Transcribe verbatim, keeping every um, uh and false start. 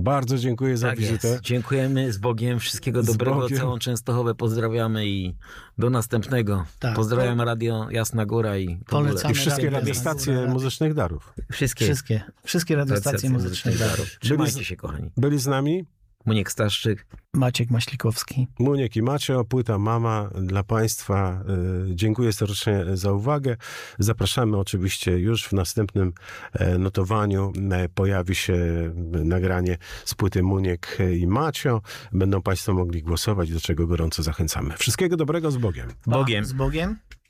Bardzo dziękuję za Tak wizytę. jest. Dziękujemy, z Bogiem, wszystkiego Z dobrego, Bogiem. całą Częstochowę pozdrawiamy i do następnego. Tak. Pozdrawiam Radio Jasna Góra i w ogóle. Polecamy. I wszystkie Radio radiostacje Jasna Góra. muzycznych darów. Wszystkie. Wszystkie, wszystkie radiostacje Stacje muzycznych darów. Trzymajcie się, kochani. Byli z nami Muniek Staszczyk. Maciek Maślikowski. Muniek i Macio, płyta Mama dla Państwa. Y, Dziękuję serdecznie za uwagę. Zapraszamy oczywiście już w następnym e, notowaniu. E, Pojawi się nagranie z płyty Muniek i Macio. Będą Państwo mogli głosować, do czego gorąco zachęcamy. Wszystkiego dobrego, z Bogiem. Pa, Bogiem. Z Bogiem.